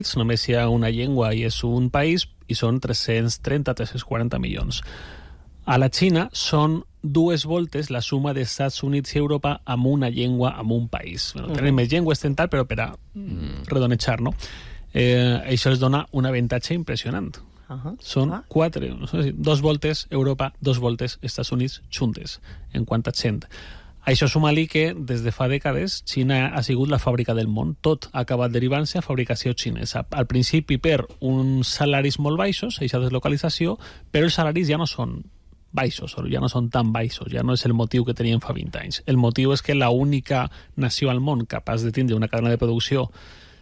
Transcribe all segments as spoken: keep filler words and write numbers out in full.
només hi ha una llengua i és un país, i són tres-cents trenta a tres-cents quaranta milions. A la Xina són dues voltes la suma dels Estats Units i Europa amb una llengua, amb un país. Bueno, tenen uh -huh. més llengües tental, però per a mm. redonejar, no? Eh, això els dona un avantatge impressionant. Uh -huh. Són ah. quatre, no sé, dos voltes Europa, dos voltes Estats Units juntes, en quant a gent. Això suma-li que des de fa dècades Xina ha sigut la fàbrica del món. Tot ha acabat derivant-se a fabricació xinesa. Al principi per uns salaris molt baixos, aquesta deslocalització, però els salaris ja no són baixos, ja no són tan baixos, ja no és el motiu que teníem fa vint anys. El motiu és que l'única nació al món capaç de tindre una cadena de producció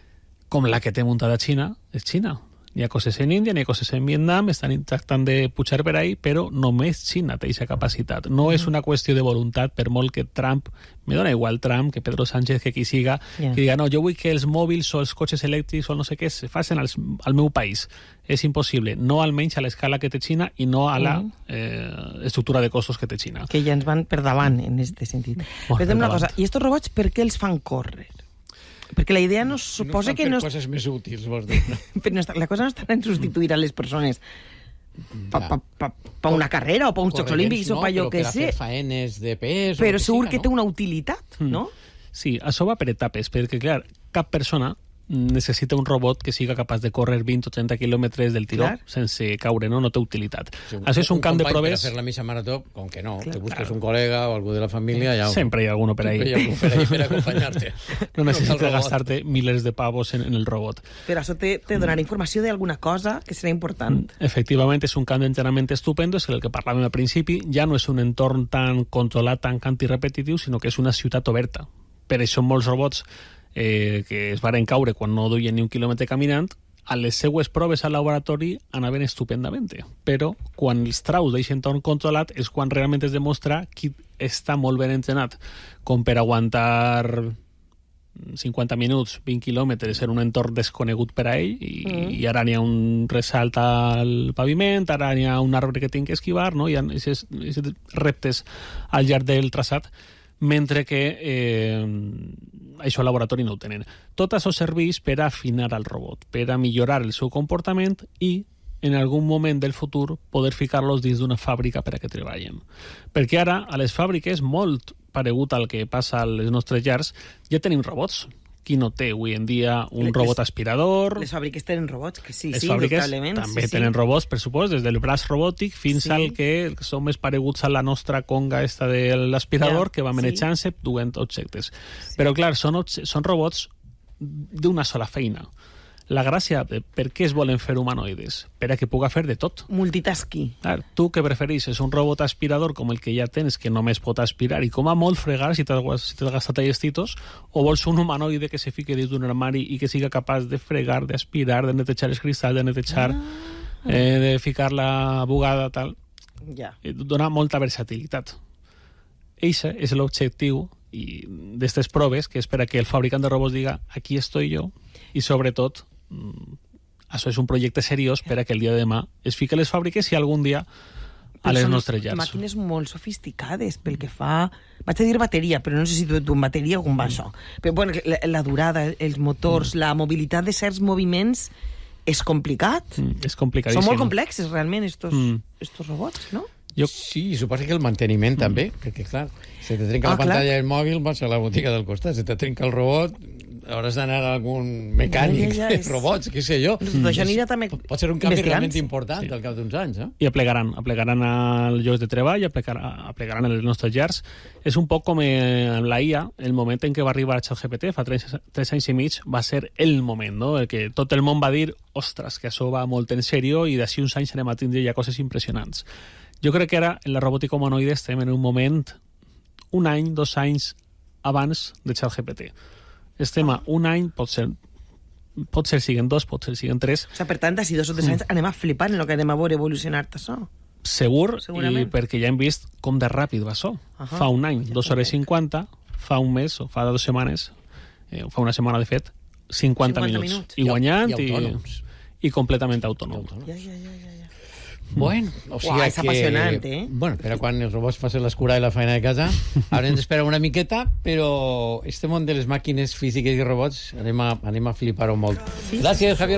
com la que té muntada Xina és Xina. Hi ha coses en Índia, hi ha coses en Vietnam, estan tractant de pujar per ahí, però només Xina té aquesta capacitat. No mm. és una qüestió de voluntat, per molt que Trump, me dona igual Trump, que Pedro Sánchez, que qui siga, yeah. que diga, no, jo vull que els mòbils o els cotxes elèctrics o no sé què se facin al, al meu país. És impossible, no almenys a l'escala que té Xina i no a la mm. eh, estructura de costos que té Xina. Que ja ens van per davant, en aquest sentit. Bueno, però una cosa, i estos robots per què els fan córrer? Perquè la idea no suposa no que... No per coses més útils, vols dir. No? Però no està, la cosa no està en substituir a les persones per pa, pa, pa una carrera o per uns Jocs Olímpics no, o per allò que sé. Per a fer faenes de pes... Però segur que, que no? té una utilitat, no? Sí, això va per etapes, perquè, clar, cap persona necessita un robot que siga capaç de córrer vint o trenta quilòmetres del tiró clar. sense caure, no? No té utilitat. Sí, un, això és un, un camp de proves... Per a fer la mitja marató, com que no, clar, te busques clar. un col·lega o algú de la família... Ja... Sempre hi ha algú per ahí. Sempre hi ha algú per ahí per acompanyar-te. No necessites gastar-te milers de pavos en, en el robot. Però això te, te donarà informació d'alguna cosa que serà important. Efectivament, és un camp d'entrenament estupendo, és el que parlàvem al principi. Ja no és un entorn tan controlat, tan cant i repetitiu, sinó que és una ciutat oberta. Per això molts robots Eh, que es varen caure quan no duien ni un quilòmetre caminant, a les seues proves al laboratori anaven estupendament. Però quan els traus d'aquest entorn controlat és quan realment es demostra qui està molt ben entrenat, com per aguantar cinquanta minuts, vint quilòmetres en un entorn desconegut per a ell, i, mm. i ara n'hi ha un ressalt al paviment, ara n'hi ha un arbre que tinc que esquivar, no? Hi ha aquests reptes al llarg del traçat, mentre que eh, això al laboratori no ho tenen. Tot això serveix per afinar el robot, per a millorar el seu comportament i, en algun moment del futur, poder ficar-los dins d'una fàbrica per a que treballen. Perquè ara, a les fàbriques, molt paregut al que passa a les nostres llars, ja tenim robots. Qui no té avui en dia un les, robot aspirador... Les fàbriques tenen robots, que sí, les sí, fàbriques indubtablement. també sí, tenen sí. robots, per supost, des del braç robòtic fins sí. al que són més pareguts a la nostra conga esta de l'aspirador, ja, que va manejant-se sí. duent objectes. Sí. Però, clar, són, són robots d'una sola feina. La gràcia de per què es volen fer humanoides? Per a que puga fer de tot. Multitasking. Clar, tu què prefereixes? Un robot aspirador com el que ja tens, que només pot aspirar i com a molt fregar si t'has si gastat allestitos, o vols un humanoide que se fique dins d'un armari i que siga capaç de fregar, d'aspirar, de netejar els cristalls, de netejar, ah. eh, de ficar la bugada, tal. Ja. Dona molta versatilitat. Eixe és l'objectiu d'aquestes proves, que és per a que el fabricant de robots diga aquí estoy jo, i sobretot això és un projecte seriós per a que el dia de demà es fiqui a les fàbriques i algun dia a les nostres llars. Màquines molt sofisticades pel que fa... Vaig a dir bateria, però no sé si tu, tu en bateria o com va això. Però bueno, la, la durada, els motors, mm. la mobilitat de certs moviments és complicat. Mm, és complicadíssim. Són molt complexes realment estos, mm. estos robots, no? Jo... Sí, suposa que el manteniment mm. també, perquè clar, si te trenca ah, la pantalla clar. del mòbil vas a la botiga del costat, si te trenca el robot hauràs d'anar a algun mecànic ja, ja, ja, de robots, què sé jo. Mm. Això anirà també pot ser un canvi realment important sí. al cap d'uns anys. Eh? I aplegaran, aplegaran als llocs de treball, aplegaran, aplegaran a les nostres llars. És un poc com en la I A, el moment en què va arribar ChatGPT, fa tres, tres anys i mig, va ser el moment, no? El que tot el món va dir, ostres, que això va molt en sèrio i d'ací uns anys anem a tindre ja coses impressionants. Jo crec que ara en la robòtica humanoide estem en un moment, un any, dos anys abans de ChatGPT. Estem a un any, pot ser, pot ser siguen dos, pot ser siguen tres. O sigui, per tant, d'ací dos o tres anys anem a flipar en el que anem a veure evolucionar-te això. Segur, i perquè ja hem vist com de ràpid va això. Uh -huh. Fa un any, ja dos hores cinquanta, fa un mes, o fa dues setmanes, eh, fa una setmana de fet, cinquanta, cinquanta minuts. minuts. I guanyant i, i, i completament autònom. Ja, ja, ja, ja. Bueno, o sigui Uau, és que... apassionant, eh? Bueno, però quan els robots facin l'escura i la feina de casa haurem d'esperar una miqueta, però este món de les màquines físiques i robots anem a, anem a flipar-ho molt. Sí? Gràcies, Javier.